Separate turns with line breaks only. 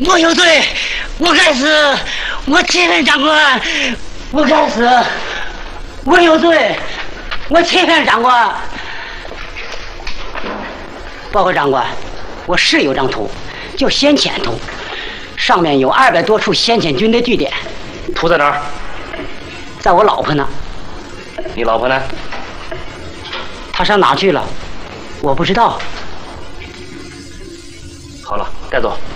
我有罪，我该死！我欺骗长官，我该死！我有罪，我欺骗长官。报告长官，我是有张图，叫先遣图，上面有200多处先遣军的据点。
图在哪儿？
在我老婆那。
你老婆呢？
她上哪去了？我不知道。
好了，带走。